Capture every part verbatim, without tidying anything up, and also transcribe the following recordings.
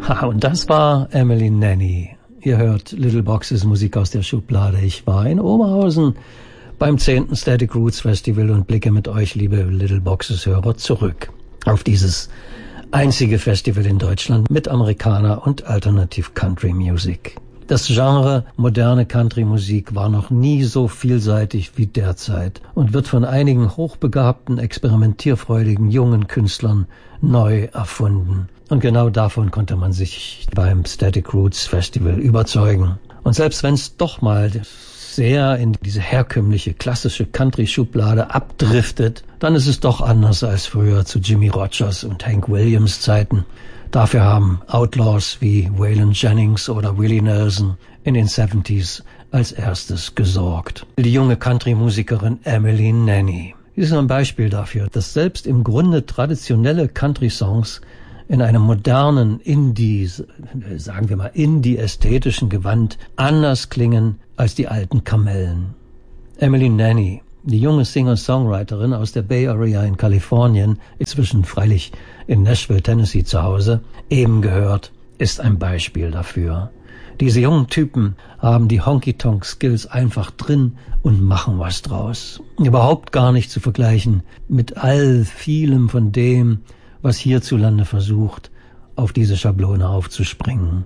Ha, und das war Emily Nanny. Ihr hört Little Boxes, Musik aus der Schublade. Ich war in Oberhausen beim zehnten Static Roots Festival und blicke mit euch, liebe Little Boxes Hörer, zurück auf dieses einzige Festival in Deutschland mit Amerikaner und Alternative Country Music. Das Genre moderne Country-Musik war noch nie so vielseitig wie derzeit und wird von einigen hochbegabten, experimentierfreudigen jungen Künstlern neu erfunden. Und genau davon konnte man sich beim Static Roots Festival überzeugen. Und selbst wenn es doch mal sehr in diese herkömmliche, klassische Country-Schublade abdriftet, dann ist es doch anders als früher zu Jimmy Rogers und Hank Williams Zeiten. Dafür haben Outlaws wie Waylon Jennings oder Willie Nelson in den siebziger als erstes gesorgt. Die junge Country-Musikerin Emily Nanny. Sie ist ein Beispiel dafür, dass selbst im Grunde traditionelle Country-Songs in einem modernen Indie, sagen wir mal Indie-ästhetischen Gewand anders klingen als die alten Kamellen. Emily Nanny, die junge Singer-Songwriterin aus der Bay Area in Kalifornien, inzwischen freilich in Nashville, Tennessee zu Hause, eben gehört, ist ein Beispiel dafür. Diese jungen Typen haben die Honky-Tonk-Skills einfach drin und machen was draus. Überhaupt gar nicht zu vergleichen mit all vielem von dem, was hierzulande versucht, auf diese Schablone aufzuspringen.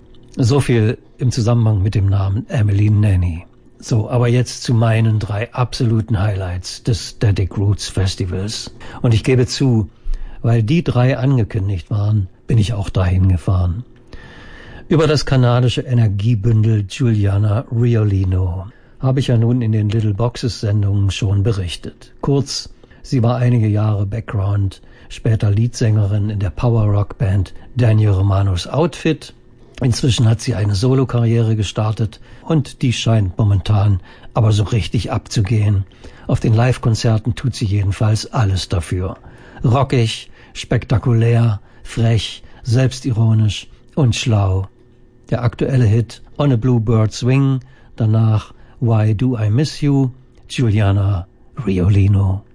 So viel im Zusammenhang mit dem Namen Emily Nanny. So, aber jetzt zu meinen drei absoluten Highlights des Static Roots Festivals. Und ich gebe zu, weil die drei angekündigt waren, bin ich auch dahin gefahren. Über das kanadische Energiebündel Juliana Riolino habe ich ja nun in den Little Boxes Sendungen schon berichtet. Kurz, sie war einige Jahre Background, später Leadsängerin in der Power-Rock-Band Daniel Romanos Outfit. Inzwischen hat sie eine Solokarriere gestartet und die scheint momentan aber so richtig abzugehen. Auf den Live-Konzerten tut sie jedenfalls alles dafür. Rockig, spektakulär, frech, selbstironisch und schlau. Der aktuelle Hit On a Bluebird's Wing, danach Why Do I Miss You, Juliana Riolino.